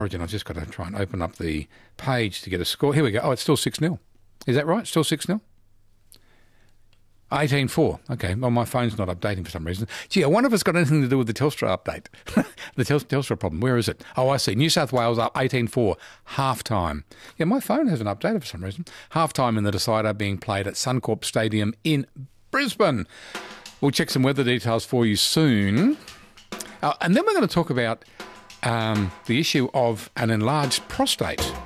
Origin. I've just got to try and open up the page to get a score. Here we go. Oh, it's still 6-0. Is that right? Still 6-0? 18-4. Okay. Well, my phone's not updating for some reason. Gee, I wonder if it's got anything to do with the Telstra update. The Telstra problem. Where is it? Oh, I see. New South Wales up 18-4. Half-time. Yeah, my phone hasn't updated for some reason. Half-time in the decider being played at Suncorp Stadium in Brisbane. We'll check some weather details for you soon. And then we're going to talk about the issue of an enlarged prostate.